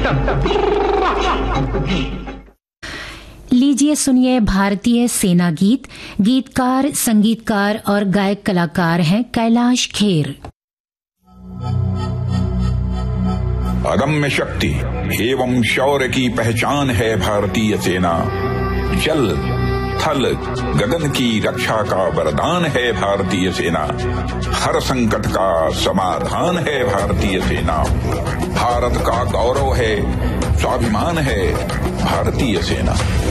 लीजिए सुनिए भारतीय सेना गीत। गीतकार, संगीतकार और गायक कलाकार हैं कैलाश खेर। अदम्य शक्ति एवं शौर्य की पहचान है भारतीय सेना। जल, थल, गगन की रक्षा का वरदान है भारतीय सेना। हर संकट का समाधान है भारतीय सेना। भारत का गौरव है, स्वाभिमान है भारतीय सेना।